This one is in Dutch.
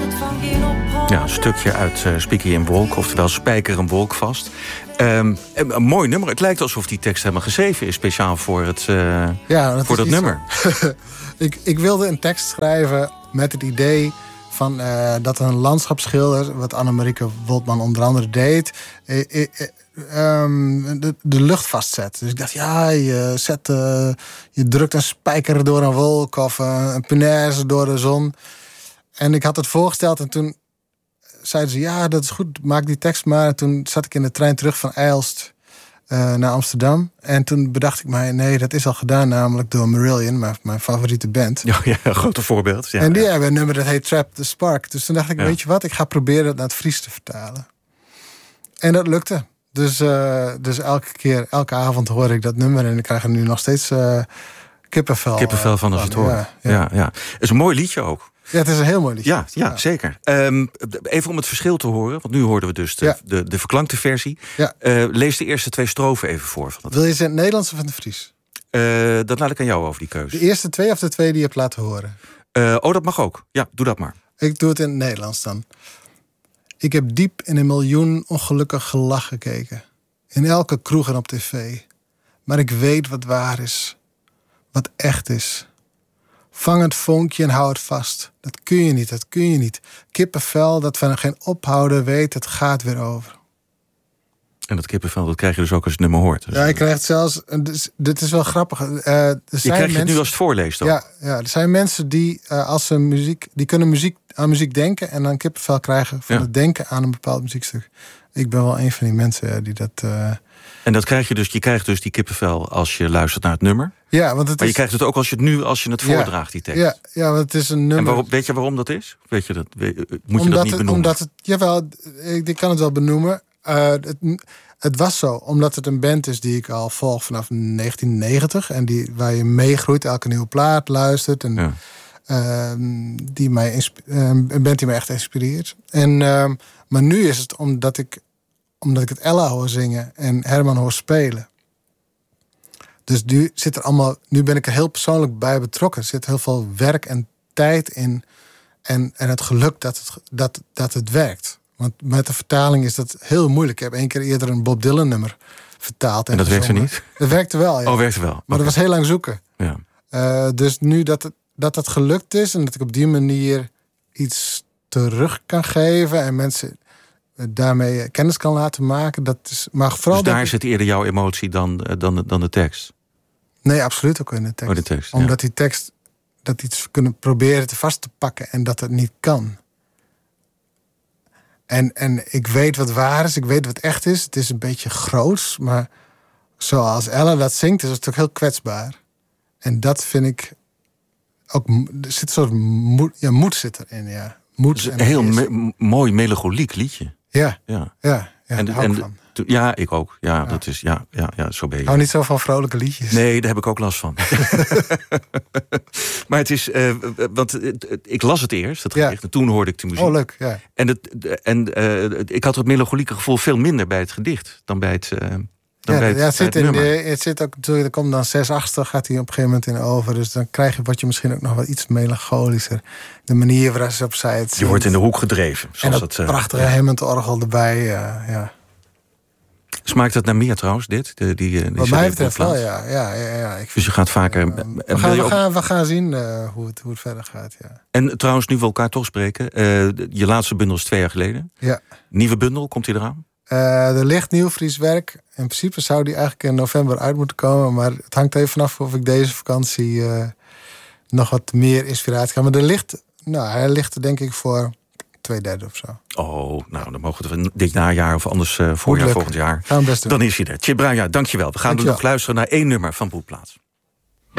Ja, een stukje uit Spieker in Wolk, oftewel Spijker een wolk vast. Een mooi nummer. Het lijkt alsof die tekst helemaal geschreven is, speciaal voor dat nummer. Ik wilde een tekst schrijven met het idee van dat een landschapsschilder, wat Annemarieke Woltman onder andere deed, de lucht vastzet. Dus ik dacht, je drukt een spijker door een wolk of een punaise door de zon. En ik had het voorgesteld en toen zeiden ze, ja, dat is goed, maak die tekst maar. En toen zat ik in de trein terug van Ijlst naar Amsterdam. En toen bedacht ik mij, nee, dat is al gedaan, namelijk door Marillion, mijn favoriete band. Ja, een grote voorbeeld. Ja, en die hebben een nummer dat heet Trap the Spark. Dus toen dacht ik, weet je wat, ik ga proberen dat naar het Fries te vertalen. En dat lukte. Dus elke avond hoor ik dat nummer en ik krijg er nu nog steeds kippenvel. Kippenvel van als je het hoort. Ja. Het is een mooi liedje ook. Ja, het is een heel mooi liedje. Ja, zeker. Even om het verschil te horen, want nu hoorden we dus de verklankte versie. Ja. Lees de eerste 2 strofen even voor. Wil je ze in het Nederlands of in het Fries? Dat laat ik aan jou over, die keuze. De eerste 2 of de 2 die je hebt laten horen? Dat mag ook. Ja, doe dat maar. Ik doe het in het Nederlands dan. Ik heb diep in 1 miljoen ongelukkig gelach gekeken. In elke kroeg en op tv. Maar ik weet wat waar is. Wat echt is. Vang het vonkje en hou het vast. Dat kun je niet. Kippenvel dat van geen ophouden weet, het gaat weer over. En dat kippenvel, dat krijg je dus ook als je het nummer hoort. Dus ja, je krijgt het zelfs. Dit is wel grappig. Je krijgt het nu als het voorleest ook. Ja, er zijn mensen die als ze die kunnen aan muziek denken en dan kippenvel krijgen van het denken aan een bepaald muziekstuk. Ik ben wel een van die mensen die dat. En dat krijg je krijgt dus die kippenvel als je luistert naar het nummer. Ja, want je krijgt het ook als je het voordraagt, die tekst. Ja, want het is een nummer. En weet je waarom dat is? Weet je dat? Moet je dat niet benoemen? Ik kan het wel benoemen. Het was zo, omdat het een band is die ik al volg vanaf 1990 en waar je meegroeit, elke nieuwe plaat luistert en een band die mij echt inspireert. Maar nu is het omdat ik het Ella hoor zingen en Herman hoor spelen. Dus nu ben ik er heel persoonlijk bij betrokken. Er zit heel veel werk en tijd in en het geluk dat het werkt. Want met de vertaling is dat heel moeilijk. Ik heb 1 keer eerder een Bob Dylan nummer vertaald. En dat werkte niet? Dat werkte wel, ja. Oh, werkte wel. Maar dat was heel lang zoeken. Ja. Dus nu dat gelukt is en dat ik op die manier iets terug kan geven en mensen daarmee kennis kan laten maken. Dat is, maar vooral dus daar zit eerder jouw emotie dan de tekst? Nee, absoluut ook in de tekst. De tekst, omdat die tekst dat iets kunnen proberen te vast te pakken en dat het niet kan. En ik weet wat waar is, ik weet wat echt is. Het is een beetje groots, maar zoals Ella dat zingt, is het toch heel kwetsbaar. En dat vind ik ook. Er zit een soort moed zit erin, ja. Moed. Het is een heel mooi melancholiek liedje. Ja. Ja, ik ook. Ja, dat is zo ben je. Ik hou niet zo van vrolijke liedjes. Nee, daar heb ik ook last van. Maar het is, want ik las het eerst, het gedicht, en toen hoorde ik de muziek. Oh, leuk, ja. En ik had het melancholieke gevoel veel minder bij het gedicht dan bij het. Het zit ook natuurlijk, er komt dan 6/8, gaat hij op een gegeven moment in over. Dus dan word je misschien ook nog wel iets melancholischer. De manier waarop ze opzij het. Je wordt in de hoek gedreven. En dat prachtige Hammond-orgel erbij, ja. Smaakt het naar meer trouwens, dit? Wat mij betreft wel, ja. Dus je gaat vaker. We gaan zien hoe het verder gaat, ja. En trouwens, nu we elkaar toch spreken, je laatste bundel is 2 jaar geleden. Ja. Nieuwe bundel, komt die eraan? Er ligt nieuw Fries werk. In principe zou die eigenlijk in november uit moeten komen. Maar het hangt even vanaf of ik deze vakantie nog wat meer inspiratie ga. Maar hij ligt er denk ik voor 2/3 of zo. Oh, nou, dan mogen we dit najaar of anders voorjaar volgend jaar. Gaan we best doen. Dan is hij er. Tjib Bruinja, dankjewel. We gaan nog luisteren naar 1 nummer van Broedplaats.